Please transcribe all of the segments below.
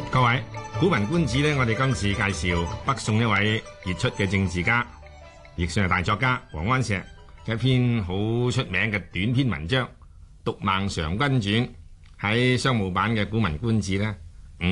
各位，古文觀止呢，我哋今次介紹北宋一位傑出嘅政治家，亦算係大作家王安石嘅一篇好出名嘅短篇文章《讀孟嘗君傳》，喺商務版嘅古文觀止呢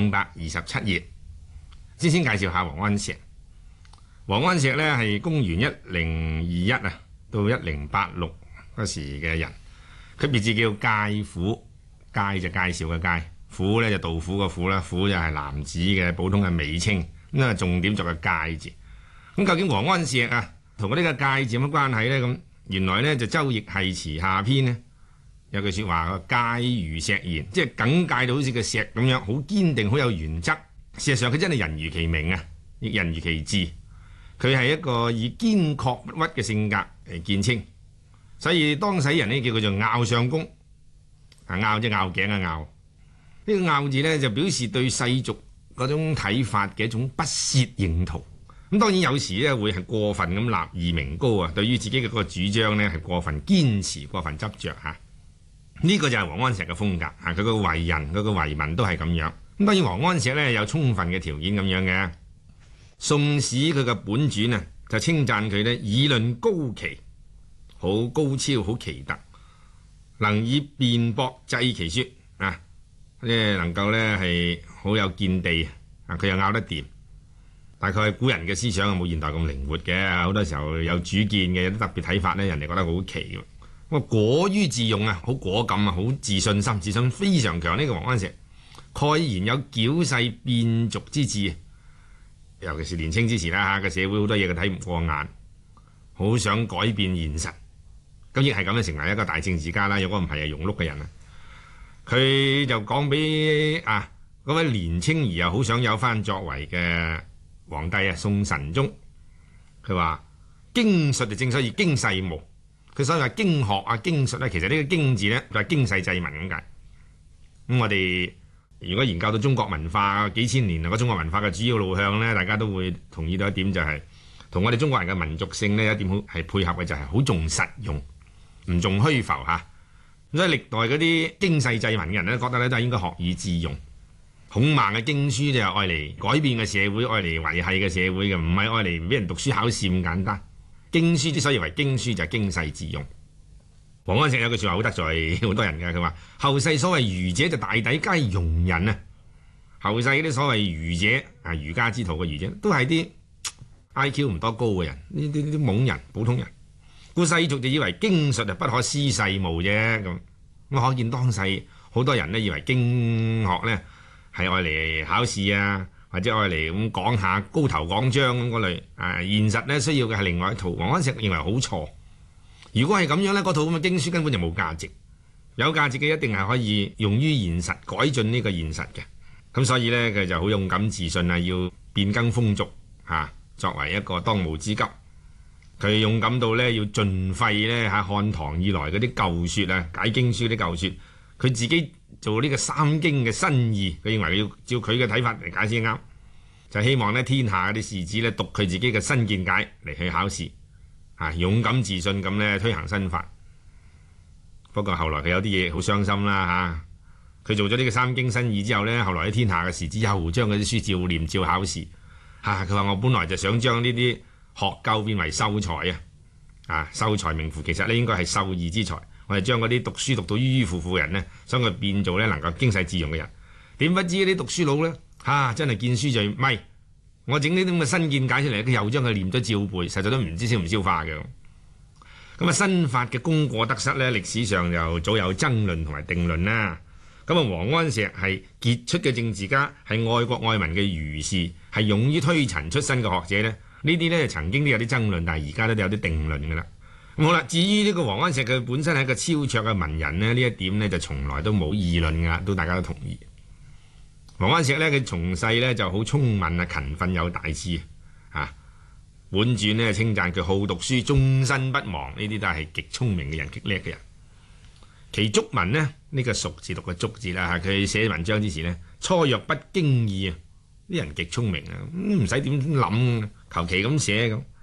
527頁。先介紹下王安石。王安石呢係公元1021到1086嗰時嘅人，佢別字叫介甫，介就介紹嘅介，甫呢就杜甫個甫啦，甫就係男子嘅普通嘅美稱，咁啊重點作個介字。咁究竟王安石同呢個介字有乜關係呢？咁原來呢就周易繫辭下篇呢有句說話，介如石言，即係耿介到好似個石咁樣，好堅定，好有原則。事實上佢真係人如其名亦人如其志。佢係一個以堅確不屈嘅性格嚟見稱，所以當世人呢叫佢做拗相公。拗即係拗頸拗。呢個拗字呢就表示對世俗嗰種睇法嘅一種不屑認同。咁當然有時呢會係過分咁立異名高對於自己嘅嗰個主張呢係過分堅持、過分執着呢個就係王安石嘅風格佢個為人、佢個為民都係咁樣。咁當然王安石呢有充分嘅條件咁樣嘅。宋史佢嘅本傳就稱讚佢呢議論高奇，好高超，好奇特，能以辯駁制其說能夠呢係好有見地佢又拗得掂。大概古人嘅思想冇現代咁靈活嘅，好多時候有主見嘅，有啲特別睇法呢，人哋覺得好奇。咁果於自用好果敢好自信心，自信非常強。呢個王安石蓋然有矯世變俗之志，尤其是年青之時啦個社會好多嘢佢睇唔過眼，好想改變現實，咁亦係咁成為一個大政治家啦。如果唔係庸碌嘅人佢就講俾嗰位年青而又好想有翻作為嘅皇帝宋神宗，佢話經術就正所謂經世無，佢所謂話經學經術呢，其實呢個經字呢，就係經世濟民咁解。咁我哋如果研究到中國文化幾千年個中國文化嘅主要路向呢，大家都會同意到一點，就係同我哋中國人嘅民族性呢一點好係配合嘅，就係好重實用，唔重虛浮所以歷代嗰啲經世濟民嘅人呢，覺得呢都係應該學以致用。孔孟嘅經書就係愛嚟改變嘅社會，愛嚟維繫嘅社會嘅，唔係愛嚟俾人讀書考試咁簡單。經書之所以為經書，就係經世致用。王安石有句說話好得罪好多人嘅，佢話後世所謂儒者就大抵皆庸人後世嗰啲所謂儒者儒家之徒嘅儒者都係啲 IQ 唔多高嘅人，呢啲懵人、普通人。故世俗就以為經術不可思世務啫，咁可見當世好多人呢以為經學呢係愛嚟考試或者愛嚟咁講下高頭講章咁嗰類現實呢需要嘅係另外一套。王安石認為好錯。如果係咁樣呢，嗰套咁嘅經書根本就冇價值。有價值嘅一定係可以用於現實，改進呢個現實嘅。咁所以呢，佢就好勇敢自信要變更風俗作為一個當務之急。佢勇敢到呢要盡廢呢漢唐以來嗰啲舊說解經書啲舊說，佢自己做呢個三經嘅新義，佢認為佢要照佢嘅睇法嚟解先啱，就希望呢天下嗰啲士子呢讀佢自己嘅新見解嚟去考試勇敢自信咁呢推行新法。不過後來佢有啲嘢好傷心啦佢做咗呢個三經新義之後呢，後來喺天下嘅士子又將嗰啲書照念照考試佢話我本來就想將呢啲學究變為秀才秀才名副其實呢應該係秀異之才。我哋將嗰啲讀書讀到迂迂腐腐嘅人呢，將佢變做呢能夠經世致用嘅人。點不知啲讀書佬呢，真係見書就咪，我整呢啲咁嘅新見解出嚟，佢又將佢念咗照背，實在都唔知消唔消化嘅。咁新法嘅功過得失呢，歷史上就早有爭論同埋定論啦。咁王安石係傑出嘅政治家，係愛國愛民嘅儒士，係勇於推陳出新嘅學者呢。呢啲呢曾經都有啲爭論，但係而家都有啲定論㗎啦。好啦，至於呢個王安石佢本身係一個超卓嘅文人呢，呢一點呢就從來都冇議論㗎，都大家都同意。王安石呢，佢從細呢就好聰敏勤奮有大志本傳呢稱讚佢好讀書，終身不忘，呢啲都係極聰明嘅人，極叻嘅人。其觸文呢個熟字讀個觸字啦佢寫文章之前呢，初若不經意啲人極聰明唔使點諗，求其咁寫咁。